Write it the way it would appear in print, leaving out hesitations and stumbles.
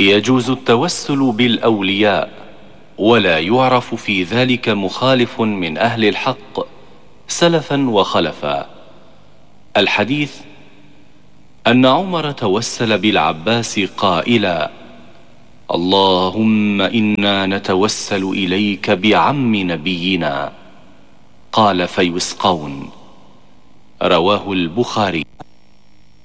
يجوز التوسل بالأولياء، ولا يعرف في ذلك مخالف من أهل الحق سلفا وخلفا. الحديث أن عمر توسل بالعباس قائلا: اللهم إنا نتوسل إليك بعم نبينا. قال فيسقون. رواه البخاري.